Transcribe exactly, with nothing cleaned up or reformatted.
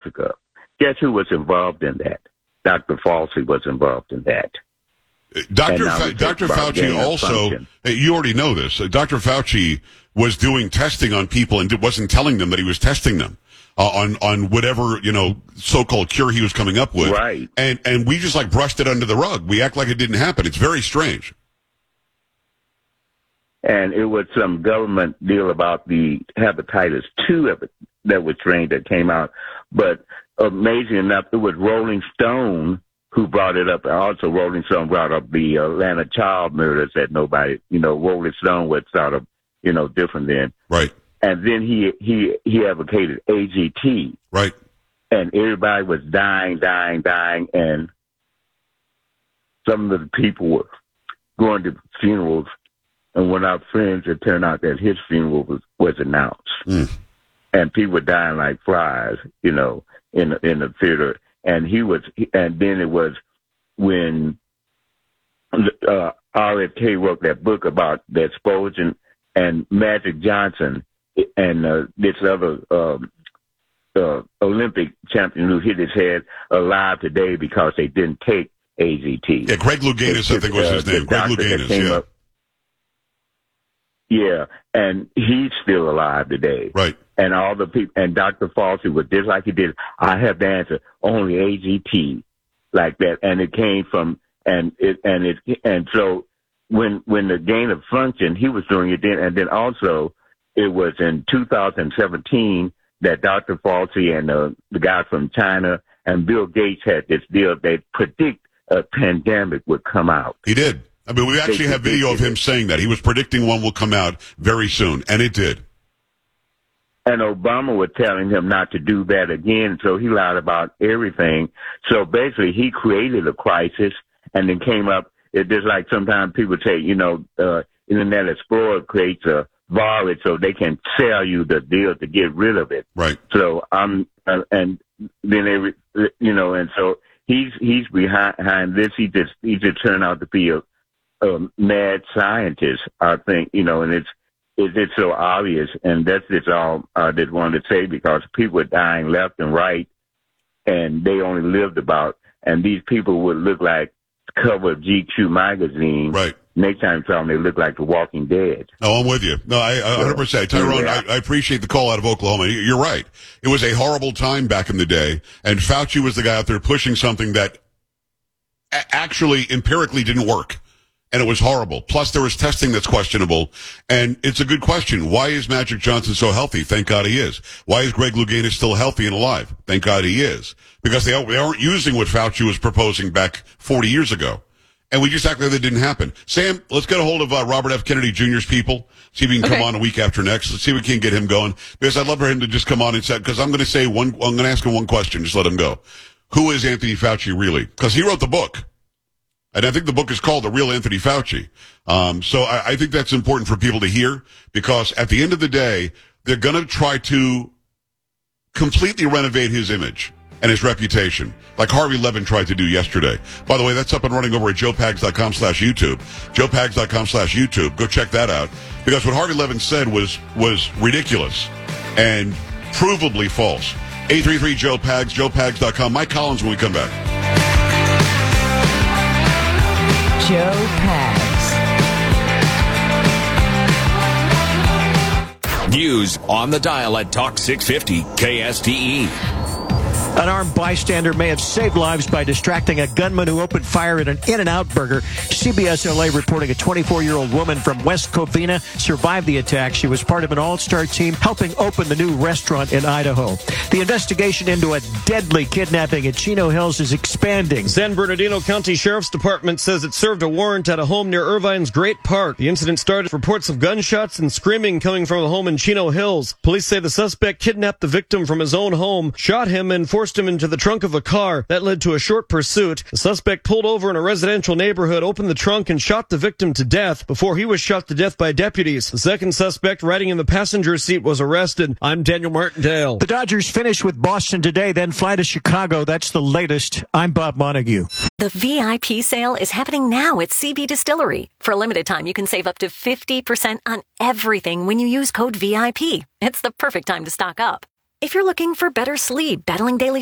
Africa. Guess who was involved in that? Doctor Fauci was involved in that. Doctor Fa- Doctor Fauci also, you already know this, Doctor Fauci was doing testing on people and wasn't telling them that he was testing them uh, on, on whatever, you know, so-called cure he was coming up with. Right. And, and we just like brushed it under the rug. We act like it didn't happen. It's very strange. And it was some government deal about the hepatitis two that was trained that came out. But amazing enough, it was Rolling Stone who brought it up. Also, Rolling Stone brought up the Atlanta child murders that nobody, you know, Rolling Stone was sort of, you know, different then. Right. And then he, he, he advocated A G T. Right. And everybody was dying, dying, dying. And some of the people were going to funerals. And when our friends, it turned out that his funeral was, was announced. Mm. And people were dying like flies, you know, in, in the theater. And he was, and then it was when uh, R F K wrote that book about the explosion, and Magic Johnson and uh, this other um, uh, Olympic champion who hit his head alive today because they didn't take A G T. Yeah, Greg Louganis, I think was his uh, name. Greg Louganis, yeah. Up, yeah, and he's still alive today. Right. And all the people, and Doctor Fauci was just like he did. I have the answer. Only A G T, like that, and it came from, and it, and it, and so when when the gain of function, he was doing it then, and then also it was in two thousand seventeen that Doctor Fauci and uh, the guy from China and Bill Gates had this deal. They predict a pandemic would come out. He did. I mean, we actually have video of him saying that. He was predicting one will come out very soon, and it did. And Obama was telling him not to do that again, so he lied about everything. So basically, he created a crisis and then came up. It's just like sometimes people say, you know, uh, Internet Explorer creates a virus so they can sell you the deal to get rid of it. Right. So um, uh, and then every, you know, and so he's he's behind, behind this. He just he just turned out to be a, a mad scientist, I think, you know, and it's. Is it so obvious? And that's just all I did want to say, because people are dying left and right, and they only lived about, and these people would look like the cover of G Q magazine. Right. Next time you saw them, they look like The Walking Dead. No, I'm with you. No, I, I one hundred percent. Tyrone, yeah. I, I appreciate the call out of Oklahoma. You're right. It was a horrible time back in the day, and Fauci was the guy out there pushing something that a- actually empirically didn't work. And it was horrible. Plus, there was testing that's questionable. And it's a good question. Why is Magic Johnson so healthy? Thank God he is. Why is Greg Louganis still healthy and alive? Thank God he is. Because they, they aren't using what Fauci was proposing back forty years ago. And we just act like that didn't happen. Sam, let's get a hold of uh, Robert F. Kennedy Junior's people. See if he can okay. come on a week after next. Let's see if we can get him going. Because I'd love for him to just come on and say, because I'm going to say one, I'm going to ask him one question. Just let him go. Who is Anthony Fauci really? Because he wrote the book. And I think the book is called The Real Anthony Fauci. Um, so I, I think that's important for people to hear, because at the end of the day, they're going to try to completely renovate his image and his reputation, like Harvey Levin tried to do yesterday. By the way, that's up and running over at joe pags dot com slash YouTube. joe pags dot com slash YouTube. Go check that out. Because what Harvey Levin said was, was ridiculous and provably false. eight three three Joe Pags, joe pags dot com. Mike Collins when we come back. Joe Pags. News on the dial at Talk six fifty K S T E. An armed bystander may have saved lives by distracting a gunman who opened fire at an In-N-Out burger. C B S L A reporting a twenty-four-year-old woman from West Covina survived the attack. She was part of an all-star team helping open the new restaurant in Idaho. The investigation into a deadly kidnapping at Chino Hills is expanding. San Bernardino County Sheriff's Department says it served a warrant at a home near Irvine's Great Park. The incident started with reports of gunshots and screaming coming from a home in Chino Hills. Police say the suspect kidnapped the victim from his own home, shot him, and forced him into the trunk of a car. That led to a short pursuit. The suspect pulled over in a residential neighborhood, opened the trunk, and shot the victim to death before he was shot to death by deputies. The second suspect, riding in the passenger seat, was arrested. I'm Daniel Martindale. The Dodgers finish with Boston today, then fly to Chicago. That's the latest. I'm Bob Montague. The V I P sale is happening now at C B Distillery. For a limited time, you can save up to fifty percent on everything when you use code V I P. It's the perfect time to stock up. If you're looking for better sleep, battling daily